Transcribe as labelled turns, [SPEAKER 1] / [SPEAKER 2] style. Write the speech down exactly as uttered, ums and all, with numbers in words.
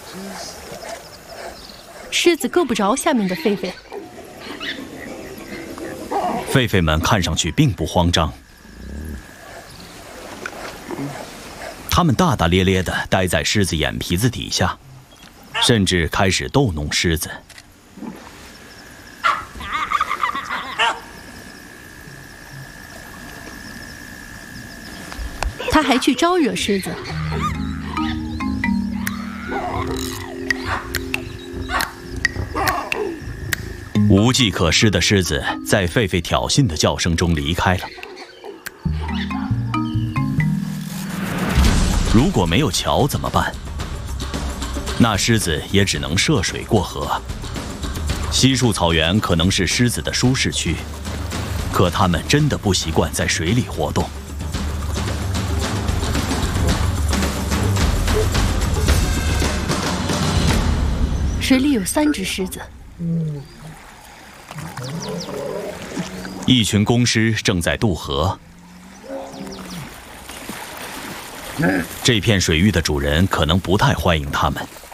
[SPEAKER 1] 狮子够不着下面的狒狒。
[SPEAKER 2] 狒狒们看上去并不慌张，它们大大咧咧地待在狮子眼皮子底下，甚至开始逗弄狮子。
[SPEAKER 1] 他还去招惹狮子。
[SPEAKER 2] 无计可施的狮子在狒狒挑衅的叫声中离开了。如果没有桥怎么办？那狮子也只能涉水过河。稀树草原可能是狮子的舒适区，可它们真的不习惯在水里活动。
[SPEAKER 1] 水里有三只狮子。
[SPEAKER 2] 一群公狮正在渡河。这片水域的主人可能不太欢迎它们。